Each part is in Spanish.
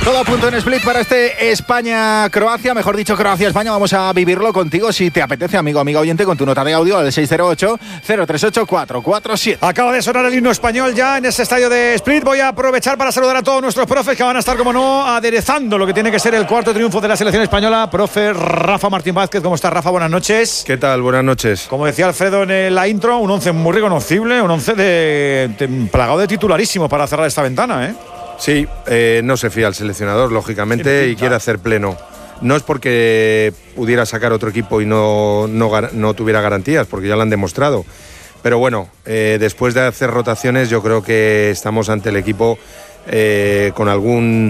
Todo a punto en Split para este España-Croacia, mejor dicho Croacia-España. Vamos a vivirlo contigo si te apetece, amigo, amiga oyente, con tu nota de audio al 608-038-447. Acaba de sonar el himno español ya en ese estadio de Split. Voy a aprovechar para saludar a todos nuestros profes que van a estar, como no, aderezando lo que tiene que ser el cuarto triunfo de la selección española. Profe Rafa Martín Vázquez, ¿cómo está, Rafa? Buenas noches. ¿Qué tal? Buenas noches. Como decía Alfredo en la intro, un 11 muy reconocible, un 11 plagado de titularísimo para cerrar esta ventana, ¿eh? Sí, no se fía al seleccionador, lógicamente, y quiere hacer pleno. No es porque pudiera sacar otro equipo y no tuviera garantías, porque ya lo han demostrado. Pero bueno, después de hacer rotaciones, yo creo que estamos ante el equipo con algún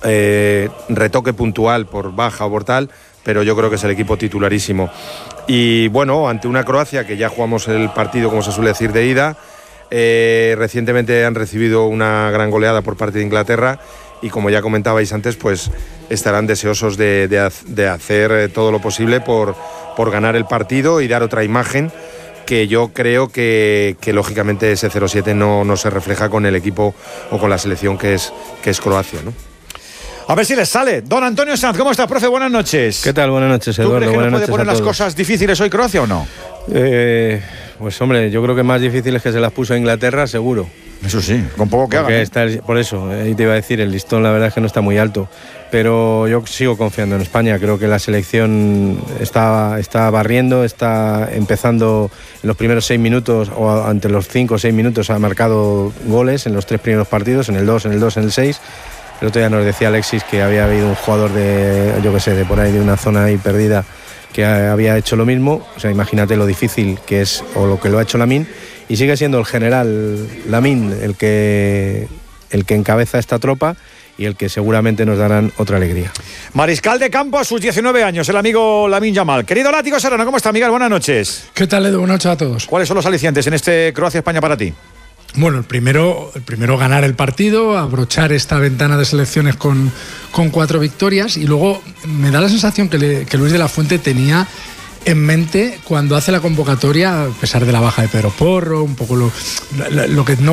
retoque puntual por baja o por tal, pero yo creo que es el equipo titularísimo. Y bueno, ante una Croacia que ya jugamos el partido, como se suele decir, de ida. Recientemente han recibido una gran goleada por parte de Inglaterra y, como ya comentabais antes, pues estarán deseosos de hacer todo lo posible por ganar el partido y dar otra imagen, que yo creo que lógicamente ese 0-7 no se refleja con el equipo o con la selección que es Croacia, ¿no? A ver si les sale. Don Antonio Sanz, ¿cómo está, profe? Buenas noches. ¿Qué tal? Buenas noches, Eduardo. ¿Tú crees que Buenas no noches puede poner a todos. las cosas difíciles hoy Croacia o no? Pues hombre, yo creo que más difícil es que se las puso a Inglaterra, seguro. Eso sí, con poco que hagan. Por eso, ahí te iba a decir, el listón la verdad es que no está muy alto. Pero yo sigo confiando en España. Creo que la selección está barriendo, está empezando en los primeros 6 minutos, o ante los 5 o 6 minutos ha marcado goles en los 3 primeros partidos, en el 2, en el 2, en el 6. El otro día nos decía Alexis que había habido un jugador de por ahí, de una zona ahí perdida, que había hecho lo mismo. O sea, imagínate lo difícil que es, o lo que lo ha hecho Lamine, y sigue siendo el general Lamine el que encabeza esta tropa y el que seguramente nos darán otra alegría. Mariscal de campo a sus 19 años, el amigo Lamine Yamal. Querido Látigo Serrano, ¿cómo está, Miguel? Buenas noches. ¿Qué tal, Edu? Buenas noches a todos. ¿Cuáles son los alicientes en este Croacia-España para ti? Bueno, el primero ganar el partido, abrochar esta ventana de selecciones con 4 victorias, y luego me da la sensación que Luis de la Fuente tenía en mente cuando hace la convocatoria, a pesar de la baja de Pedro Porro, un poco lo que no